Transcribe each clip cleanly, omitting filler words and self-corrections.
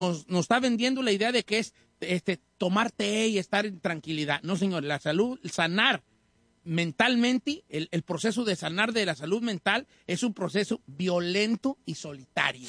nos está vendiendo la idea de que es tomar té y estar en tranquilidad. No, señor, la salud, sanar mentalmente, el proceso de sanar de la salud mental es un proceso violento y solitario.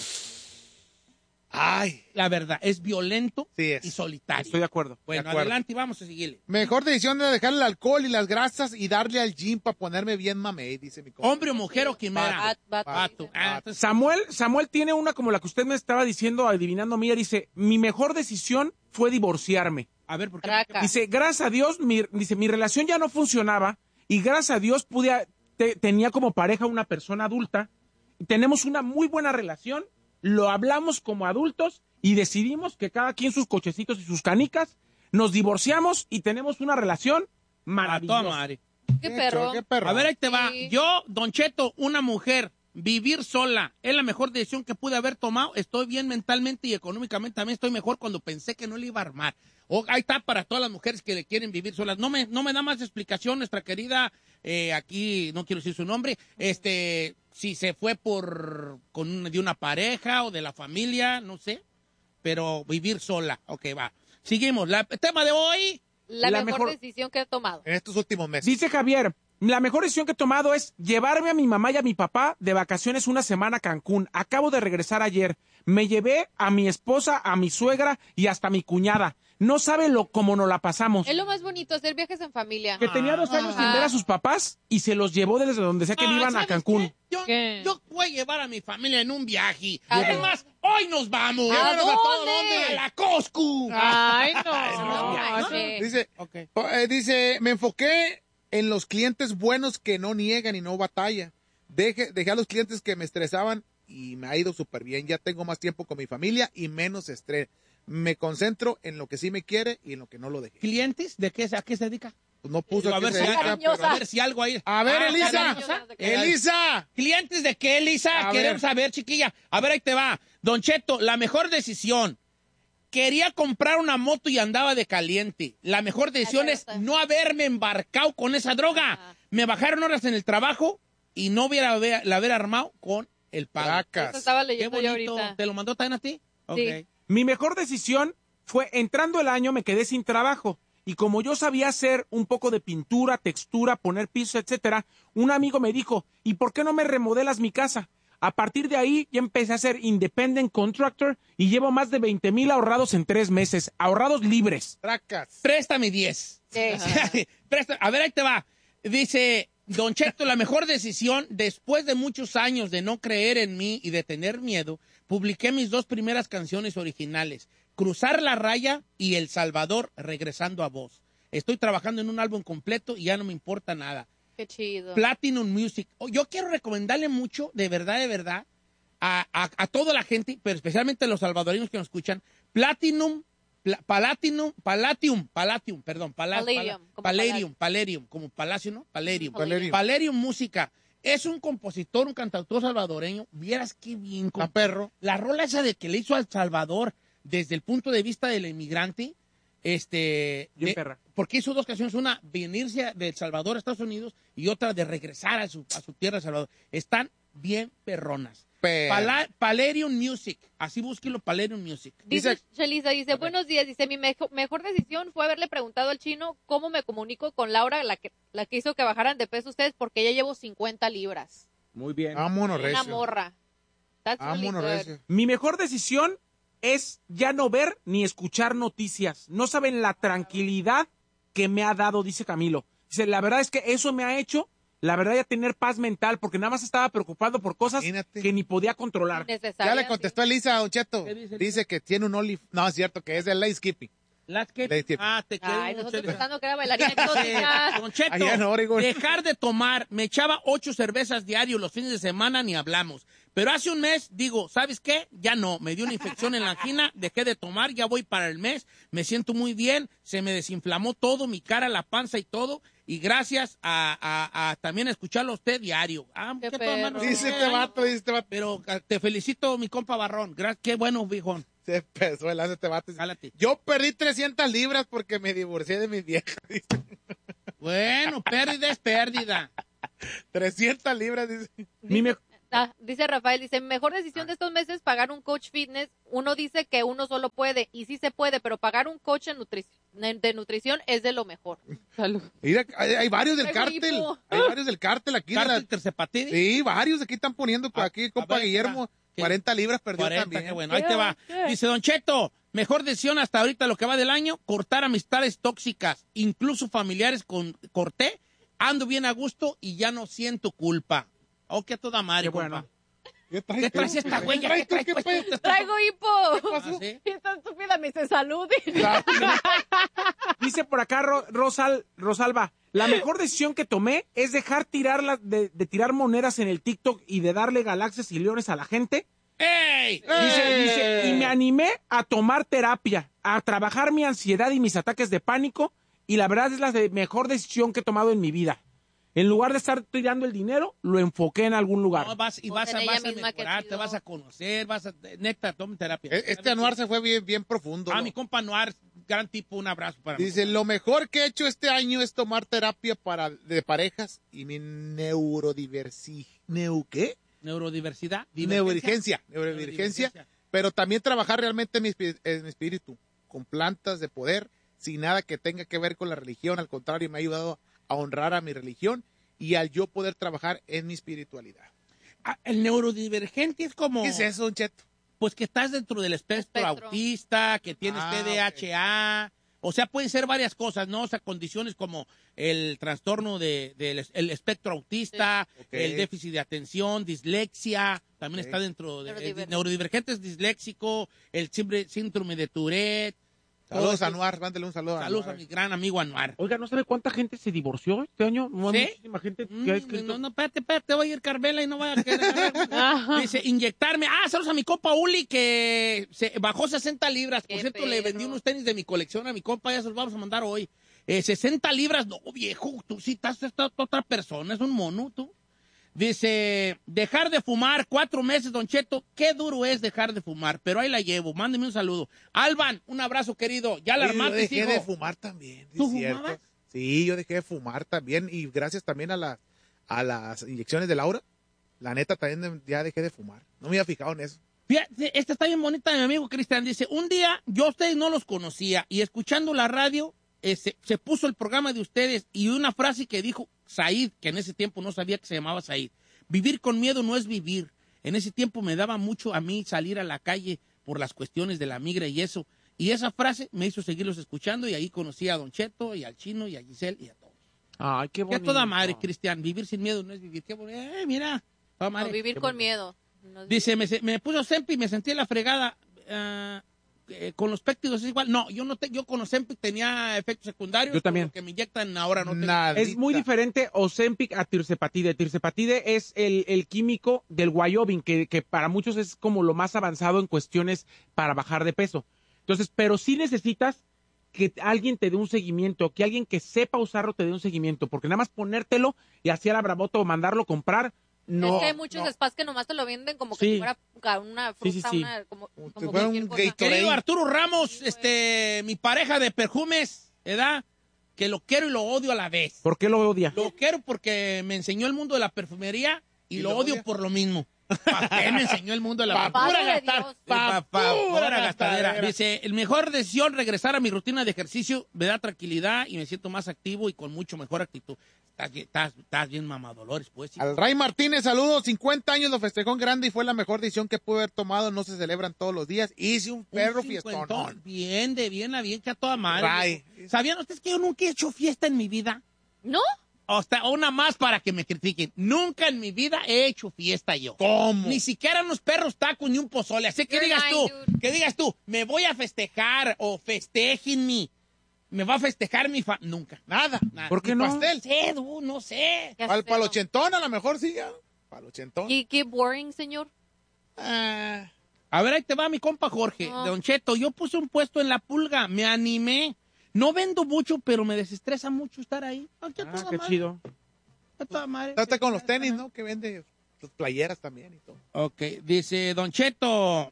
Ay. La verdad, es violento Sí y solitario. Estoy de acuerdo. Bueno, adelante y vamos a seguirle. Mejor decisión de dejar el alcohol y las grasas y darle al gym para ponerme bien mamey, dice mi compa. ¿Hombre o mujer o quimera? Vato. Entonces, Samuel tiene una como la que usted me estaba diciendo, adivinando mía, dice, mi mejor decisión fue divorciarme. a ver, ¿por qué? Dice, gracias a Dios, mi relación ya no funcionaba y gracias a Dios tenía como pareja una persona adulta. Tenemos una muy buena relación, lo hablamos como adultos y decidimos que cada quien sus cochecitos y sus canicas, nos divorciamos y tenemos una relación maravillosa. A toda madre. Qué perro. A ver, ahí te va. Sí. Yo, Don Cheto, una mujer, vivir sola, es la mejor decisión que pude haber tomado. Estoy bien mentalmente y económicamente también estoy mejor cuando pensé que no le iba a armar. Ahí está para todas las mujeres que le quieren vivir solas. No me da más explicación nuestra querida, aquí no quiero decir su nombre, si se fue de una pareja o de la familia, no sé, pero vivir sola. Ok, va. Seguimos. El tema de hoy. La mejor decisión que he tomado. En estos últimos meses. Dice Javier, la mejor decisión que he tomado es llevarme a mi mamá y a mi papá de vacaciones una semana a Cancún. Acabo de regresar ayer. Me llevé a mi esposa, a mi suegra y hasta a mi cuñada. No sabe cómo nos la pasamos. Es lo más bonito, hacer viajes en familia. Que tenía 2 años sin ver a sus papás y se los llevó desde donde sea que vivan a ¿sabes Cancún. qué? Yo voy a llevar a mi familia en un viaje. ¿A Además, hoy nos vamos. ¿A dónde? A la Costco. Ay, no. Dice, Okay. dice, me enfoqué en los clientes buenos que no niegan y no batalla. Dejé a los clientes que me estresaban y me ha ido súper bien. Ya tengo más tiempo con mi familia y menos estrés. Me concentro en lo que sí me quiere y en lo que no lo dejé. ¿Clientes? ¿A qué se dedica? Pues no puso a, qué ver se si, dedica, pero- a ver si algo ahí. A ver, Elisa. cariñosa. Elisa. ¿Clientes de qué, Elisa? A Queremos saber, chiquilla. A ver, ahí te va. Don Cheto, la mejor decisión. Quería comprar una moto y andaba de caliente. La mejor decisión es no haberme embarcado con esa droga. Ajá. Me bajaron horas en el trabajo y no la hubiera armado con el pago. Eso Tracas. estaba Qué leyendo yo bonito. ahorita. ¿Te lo mandó también a ti? Sí. Ok. Mi mejor decisión fue, entrando el año, me quedé sin trabajo. Y como yo sabía hacer un poco de pintura, textura, poner piso, etcétera, un amigo me dijo, ¿y por qué no me remodelas mi casa? A partir de ahí ya empecé a ser independent contractor y llevo más de 20,000 ahorrados en 3 meses, ahorrados libres. Tracas. Préstame 10. Sí. A ver, ahí te va. Dice, Don Cheto, la mejor decisión, después de muchos años de no creer en mí y de tener miedo, publiqué mis 2 primeras canciones originales, Cruzar la Raya y El Salvador, Regresando a Vos. Estoy trabajando en un álbum completo y ya no me importa nada. Qué chido. Platinum Music. Yo quiero recomendarle mucho, de verdad, a toda la gente, pero especialmente a los salvadoreños que nos escuchan, Palladium, como Palacio, ¿no? Palladium Música. Es un compositor, un cantautor salvadoreño. Vieras qué bien. A perro. La rola esa de que le hizo al Salvador desde el punto de vista del inmigrante, Bien perra. porque hizo 2 canciones, una venirse de El Salvador a Estados Unidos y otra de regresar a su tierra, El Salvador. Están bien perronas. Palladium Music, así búsquelo, Palladium Music. Dice Shelisa, dice, buenos días, dice, mi mejor decisión fue haberle preguntado al chino cómo me comunico con Laura, la que hizo que bajaran de peso ustedes, porque ya llevo 50 libras. Muy bien. Vámonos, Una recio. morra. That's really Vámonos, good. recio. Mi mejor decisión es ya no ver ni escuchar noticias. No saben la tranquilidad que me ha dado, dice Camilo. Dice, la verdad es que eso me ha hecho, la verdad, ya tener paz mental, porque nada más estaba preocupado por cosas Imagínate. que ni podía controlar. Innecesaria, Ya le contestó Elisa, Don Cheto. ¿Qué dice Elisa? Dice que tiene un Only... No, es cierto, que es el landscaping. Te sí. quiero Ay, mucho, nosotros Elisa. pensando que era bailarina exótica. Don Cheto, Allá en Oregon. dejar de tomar. Me echaba 8 cervezas diario los fines de semana, ni hablamos. Pero hace un mes, digo, ¿sabes qué? Ya no, me dio una infección en la angina, dejé de tomar, ya voy para el mes, me siento muy bien, se me desinflamó todo, mi cara, la panza y todo, y gracias a también escucharlo a usted diario. Qué qué perro. mano, Dice este vato, dice este vato. Pero te felicito, mi compa Barrón. Qué bueno, viejón. Se empezó el este vato. Jálate. Yo perdí 300 libras porque me divorcié de mi vieja. Dice. Bueno, pérdida es pérdida. 300 libras, dice. Dice Rafael, dice, mejor decisión de estos meses pagar un coach fitness. Uno dice que uno solo puede, y sí se puede, pero pagar un coach de nutrición es de lo mejor. Salud. Mira, hay varios del Traigo cártel. hipo. Hay varios del cártel aquí. ¿Cártel Tercepatini? Sí, varios aquí están poniendo. Por aquí, compa ver, Guillermo, ¿qué? 40 libras perdió 40, también. qué bueno. Ahí te va. Dice Don Cheto, mejor decisión hasta ahorita lo que va del año, cortar amistades tóxicas, incluso familiares corté, ando bien a gusto y ya no siento culpa. Oh, que a toda madre, Qué bueno. compa. ¿Qué traes esta güey? ¿Qué traes? ¿Qué pedo? Traigo hipo. ¿Ah, sí? Está estúpida, me dice salud. Dice por acá Rosalba, la mejor decisión que tomé es dejar de tirar monedas en el TikTok y de darle galaxias y leones a la gente. ¡Ey! Dice, y me animé a tomar terapia, a trabajar mi ansiedad y mis ataques de pánico, y la verdad es la mejor decisión que he tomado en mi vida. En lugar de estar tirando el dinero, lo enfoqué en algún lugar. No, vas en a ella misma, mejorar, qué te chido. vas a conocer, neta, toma terapia. Este Anuar se fue bien, bien profundo. ¿no? Mi compa Anuar, gran tipo, un abrazo para mí. Dice, lo mejor que he hecho este año es tomar terapia de parejas y mi ¿qué? Neurodiversidad. Neurodivergencia, pero también trabajar realmente en mi espíritu, con plantas de poder, sin nada que tenga que ver con la religión. Al contrario, me ha ayudado a honrar a mi religión y al yo poder trabajar en mi espiritualidad. El neurodivergente es como... ¿Qué es eso, Don Cheto? Pues que estás dentro del espectro autista, que tienes TDAH, o sea, pueden ser varias cosas, ¿no? O sea, condiciones como el trastorno del espectro autista, Sí. el déficit de atención, dislexia, también está dentro de neurodivergente, es disléxico, el síndrome de Tourette. Saludos a Anuar, mándale un saludo a Saludos Anuar. a mi gran amigo Anuar. Oiga, ¿no sabe cuánta gente se divorció este año? No, ¿Sí? muchísima gente que ha escrito. No, espérate, voy a ir Carmela y no vaya a querer. Dice, inyectarme. Saludos a mi compa Uli que se bajó 60 libras. Por Qué cierto, le vendí unos tenis de mi colección a mi compa, ya se los vamos a mandar hoy. 60 libras, no, viejo, tú sí estás otra persona, es un mono, tú. Dice, dejar de fumar 4 meses, Don Cheto. Qué duro es dejar de fumar, pero ahí la llevo. Mándeme un saludo. Alban, un abrazo, querido. Ya la armaste, Yo dejé hijo. de fumar también. ¿Tú ¿Es cierto? fumabas? Sí, yo dejé de fumar también y gracias también a las inyecciones de Laura, la neta también ya dejé de fumar. No me había fijado en eso. Fíjate, esta está bien bonita, mi amigo Cristian. Dice, un día yo a ustedes no los conocía y escuchando la radio se puso el programa de ustedes y una frase que dijo Said, que en ese tiempo no sabía que se llamaba Said. Vivir con miedo no es vivir. En ese tiempo me daba mucho a mí salir a la calle por las cuestiones de la migra y eso. Y esa frase me hizo seguirlos escuchando y ahí conocí a Don Cheto y al Chino y a Giselle y a todos. Ay, qué Que bonito. a toda madre, Cristian. Vivir sin miedo no es vivir. Qué bonito. Mira, toda madre. No, vivir con miedo. No es Dice, me puso Zempic y me sentí en la fregada. Con los péptidos es igual. No, yo con los Zempic tenía efectos secundarios. Yo también. Con lo que me inyectan ahora no tengo. Nadita. Es muy diferente Ozempic a tirzepatide. Tirzepatide es el químico del Wyoming, que para muchos es como lo más avanzado en cuestiones para bajar de peso. Entonces, pero sí necesitas que alguien te dé un seguimiento, que alguien que sepa usarlo te dé un seguimiento, porque nada más ponértelo y así a la bravota o mandarlo comprar, no. es que hay muchos spas que nomás te lo venden como que Sí. si fuera una fruta, Sí. como si fuera cualquier un cosa. Gatorade. Querido Arturo Ramos, mi pareja de perfumes, ¿verdad? Que lo quiero y lo odio a la vez. ¿Por qué lo odia? Lo quiero porque me enseñó el mundo de la perfumería y lo lo odio odia? por lo mismo. ¿Para qué me enseñó el mundo de la Pa' perfumería? pura Dios. Pura gastadera. Dice, el mejor decisión, regresar a mi rutina de ejercicio, me da tranquilidad y me siento más activo y con mucho mejor actitud. Estás bien mamadolores, pues. Al Ray Martínez, saludos. 50 años lo festejó en grande y fue la mejor decisión que pude haber tomado. No se celebran todos los días. Hice un perro fiestón. Bien, que a toda madre. Ray. ¿Sabían ustedes que yo nunca he hecho fiesta en mi vida? ¿No? Hasta una más para que me critiquen. Nunca en mi vida he hecho fiesta yo. ¿Cómo? Ni siquiera unos perros tacos ni un pozole. Así que You're digas tú, me voy a festejar o festejenme. Me va a festejar nunca. Nada. ¿Por qué Ni no? pastel. No sé. Qué Para feo. el ochentón a lo mejor sí. Para el ochentón. Qué boring, señor. Ah, A ver, ahí te va mi compa Jorge. No. Don Cheto, yo puse un puesto en La Pulga. Me animé. No vendo mucho, pero me desestresa mucho estar ahí. Qué chido. A toda madre. trata con los tenis, ¿no? Que vende sus playeras también y todo. Ok, dice Don Cheto,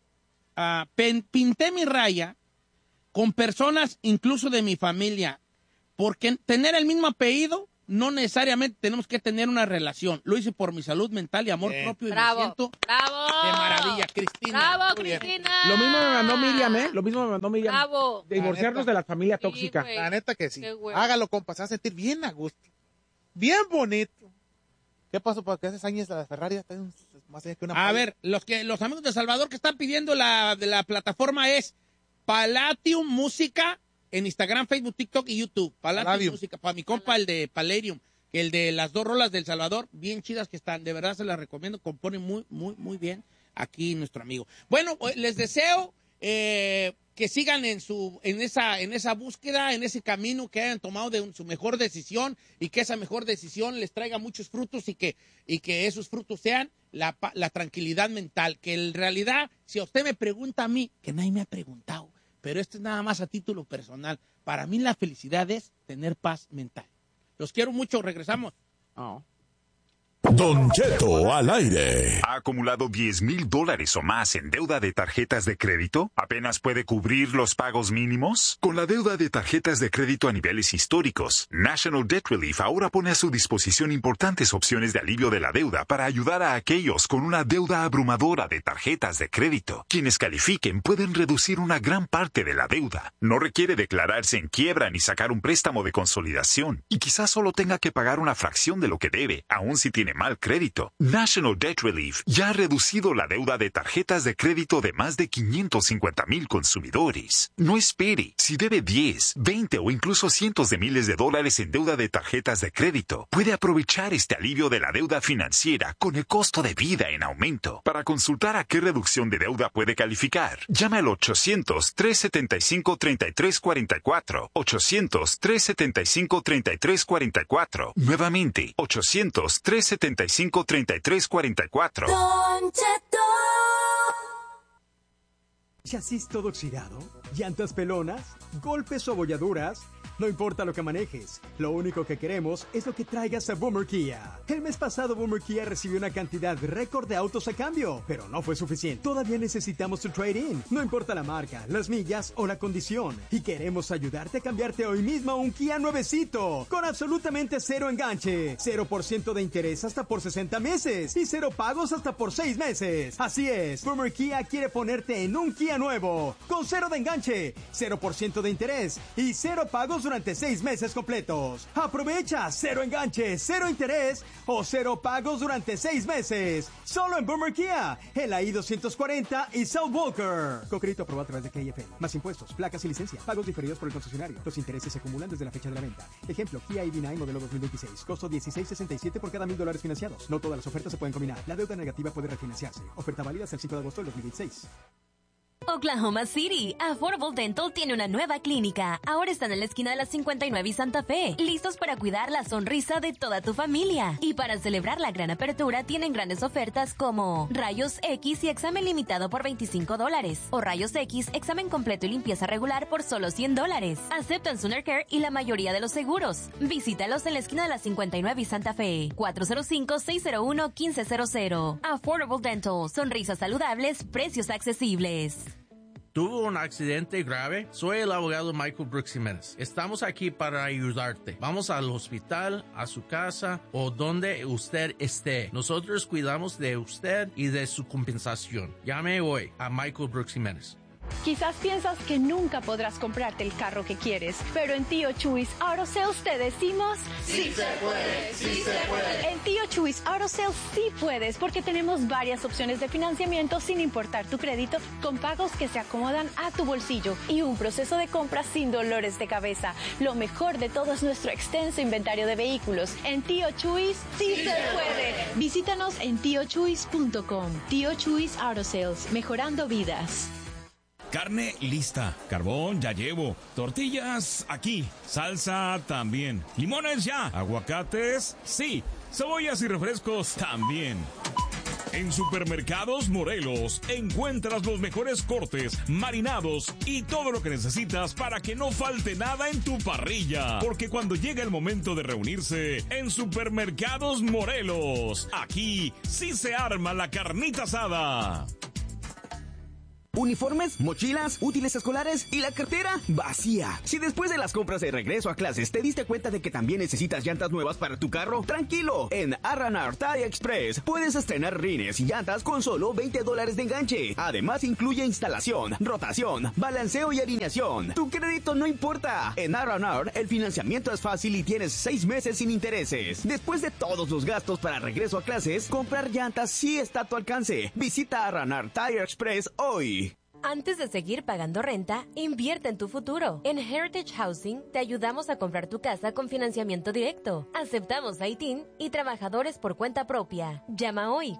pinté mi raya con personas incluso de mi familia, porque tener el mismo apellido no necesariamente tenemos que tener una relación. Lo hice por mi salud mental y amor propio y Bravo, me siento bravo. de maravilla, Cristina. Bravo, Muy bien. Cristina. Lo mismo me mandó Miriam, ¿eh? Lo mismo me mandó Miriam. Bravo. Divorciarnos de la familia Sí, tóxica. güey. La neta que sí. Qué güey. Hágalo, compa, se va a sentir bien a gusto. Bien bonito. ¿Qué pasó? ¿Por qué haces años de la Ferrari? Está más allá que una A pala. ver, los amigos de Salvador que están pidiendo de la plataforma es Palladium Música en Instagram, Facebook, TikTok y YouTube. Palladium Música. Para mi compa, el de Palladium, el de las 2 rolas del Salvador, bien chidas que están. De verdad se las recomiendo. Compone muy, muy, muy bien aquí nuestro amigo. Bueno, les deseo que sigan en esa búsqueda, en ese camino, que hayan tomado de su mejor decisión y que esa mejor decisión les traiga muchos frutos y que esos frutos sean la tranquilidad mental. Que en realidad, si a usted me pregunta a mí, que nadie me ha preguntado, pero esto es nada más a título personal, para mí la felicidad es tener paz mental. Los quiero mucho, regresamos. Oh. Don Cheto al aire. ¿Ha acumulado $10,000 o más en deuda de tarjetas de crédito? ¿Apenas puede cubrir los pagos mínimos? Con la deuda de tarjetas de crédito a niveles históricos, National Debt Relief ahora pone a su disposición importantes opciones de alivio de la deuda para ayudar a aquellos con una deuda abrumadora de tarjetas de crédito. Quienes califiquen pueden reducir una gran parte de la deuda. No requiere declararse en quiebra ni sacar un préstamo de consolidación. Y quizás solo tenga que pagar una fracción de lo que debe, aun si tiene mal crédito. National Debt Relief ya ha reducido la deuda de tarjetas de crédito de más de 550,000 consumidores. No espere. Si debe 10, 20 o incluso cientos de miles de dólares en deuda de tarjetas de crédito, puede aprovechar este alivio de la deuda financiera con el costo de vida en aumento. Para consultar a qué reducción de deuda puede calificar, llame al 800-375-3344. 800-375-3344. Nuevamente, 800-375-3344. Don Cheto. ¿Chasis todo oxidado? ¿Llantas pelonas? ¿Golpes o abolladuras? No importa lo que manejes, lo único que queremos es lo que traigas a Boomer Kia. El mes pasado Boomer Kia recibió una cantidad récord de autos a cambio, pero no fue suficiente. Todavía necesitamos tu trade-in, no importa la marca, las millas o la condición. Y queremos ayudarte a cambiarte hoy mismo a un Kia nuevecito, con absolutamente cero enganche, 0% de interés hasta por 60 meses y 0 pagos hasta por 6 meses. Así es, Boomer Kia quiere ponerte en un Kia nuevo, con 0 de enganche, 0% de interés y 0 pagos durante 6 meses completos. Aprovecha 0 enganche, 0 interés o 0 pagos durante 6 meses. Solo en Boomer Kia, en la I-240 y South Walker. Con crédito aprobado a través de KFL. Más impuestos, placas y licencia. Pagos diferidos por el concesionario. Los intereses se acumulan desde la fecha de la venta. Ejemplo, Kia EV9 modelo 2026. Costo $16.67 por cada $1,000 financiados. No todas las ofertas se pueden combinar. La deuda negativa puede refinanciarse. Oferta válida hasta el 5 de agosto del 2026. Oklahoma City, Affordable Dental tiene una nueva clínica. Ahora están en la esquina de la 59 y Santa Fe, listos para cuidar la sonrisa de toda tu familia. Y para celebrar la gran apertura, tienen grandes ofertas como Rayos X y examen limitado por $25, o Rayos X, examen completo y limpieza regular por solo $100. Aceptan Sooner Care y la mayoría de los seguros. Visítalos en la esquina de la 59 y Santa Fe, 405-601-1500. Affordable Dental, sonrisas saludables, precios accesibles. ¿Tuvo un accidente grave? Soy el abogado Michael Brooks Jiménez. Estamos aquí para ayudarte. Vamos al hospital, a su casa o donde usted esté. Nosotros cuidamos de usted y de su compensación. Llame hoy a Michael Brooks Jiménez. Quizás piensas que nunca podrás comprarte el carro que quieres, pero en Tío Chuys Auto Sales te decimos ¡sí se puede! ¡Sí se puede! En Tío Chuys Auto Sales sí puedes, porque tenemos varias opciones de financiamiento sin importar tu crédito, con pagos que se acomodan a tu bolsillo y un proceso de compra sin dolores de cabeza. Lo mejor de todo es nuestro extenso inventario de vehículos. En Tío Chuys sí se puede. Visítanos en tiochuys.com. Tío Chuys Auto Sales, mejorando vidas. Carne lista, carbón ya llevo, tortillas aquí, salsa también, limones ya, aguacates sí, cebollas y refrescos también. En Supermercados Morelos encuentras los mejores cortes, marinados y todo lo que necesitas para que no falte nada en tu parrilla. Porque cuando llega el momento de reunirse en Supermercados Morelos, aquí sí se arma la carnita asada. Uniformes, mochilas, útiles escolares y la cartera vacía. Si después de las compras de regreso a clases te diste cuenta de que también necesitas llantas nuevas para tu carro, tranquilo. En R&R Tire Express puedes estrenar rines y llantas con solo $20 de enganche. Además incluye instalación, rotación, balanceo y alineación. Tu crédito no importa. En R&R el financiamiento es fácil y tienes 6 meses sin intereses. Después de todos los gastos para regreso a clases, comprar llantas sí está a tu alcance. Visita R&R Tire Express hoy. Antes de seguir pagando renta, invierte en tu futuro. En Heritage Housing te ayudamos a comprar tu casa con financiamiento directo. Aceptamos ITIN y trabajadores por cuenta propia. Llama hoy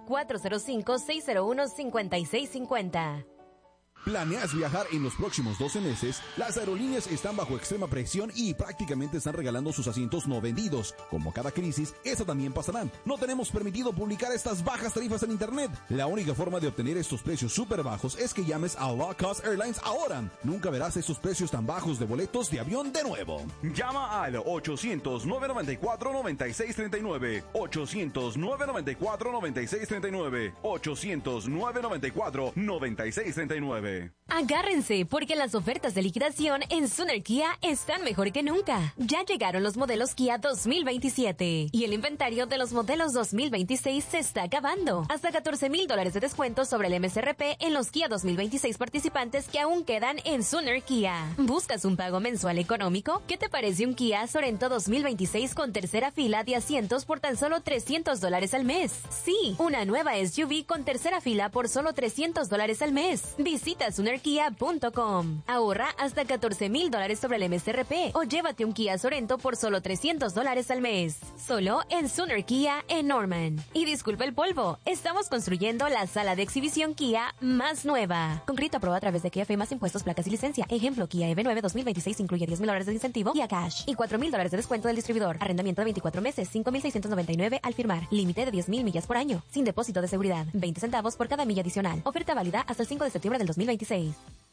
405-601-5650. ¿Planeas viajar en los próximos 12 meses? Las aerolíneas están bajo extrema presión y prácticamente están regalando sus asientos no vendidos. Como cada crisis, esa también pasará. No tenemos permitido publicar estas bajas tarifas en internet. La única forma de obtener estos precios súper bajos es que llames a Low Cost Airlines ahora. Nunca verás estos precios tan bajos de boletos de avión de nuevo. Llama al 800-994-9639. 800-994-9639. 800-994-9639. Agárrense, porque las ofertas de liquidación en Sooner Kia están mejor que nunca. Ya llegaron los modelos Kia 2027 y el inventario de los modelos 2026 se está acabando. Hasta $14,000 de descuento sobre el MSRP en los Kia 2026 participantes que aún quedan en Sooner Kia. ¿Buscas un pago mensual económico? ¿Qué te parece un Kia Sorento 2026 con tercera fila de asientos por tan solo $300 al mes? Sí, una nueva SUV con tercera fila por solo $300 al mes. Visita SoonerKia.com. Ahorra hasta $14,000 sobre el MSRP o llévate un Kia Sorento por solo $300 al mes. Solo en Sooner Kia en Norman. Y disculpa el polvo, estamos construyendo la sala de exhibición Kia más nueva. Con crédito aprobado a través de Kia Fe más impuestos, placas y licencia. Ejemplo, Kia EV9 2026 incluye $10,000 de incentivo y a cash y $4,000 de descuento del distribuidor. Arrendamiento de 24 meses, $5,699 al firmar. Límite de 10,000 millas por año. Sin depósito de seguridad. 20 centavos por cada milla adicional. Oferta válida hasta el 5 de septiembre del 2026.